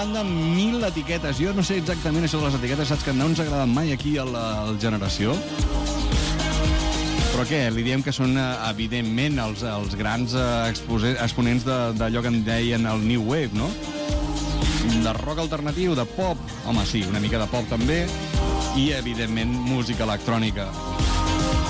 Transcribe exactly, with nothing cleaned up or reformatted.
banda amb mil etiquetes. Jo no sé exactament això de les etiquetes, saps que no ens ha agradat mai aquí a la, a la Generació. Però què, li diem que són, evidentment, els, els grans exponents d'allò que en deien el New Wave, no? De rock alternatiu, de pop, home, sí, una mica de pop també, i, evidentment, música electrònica.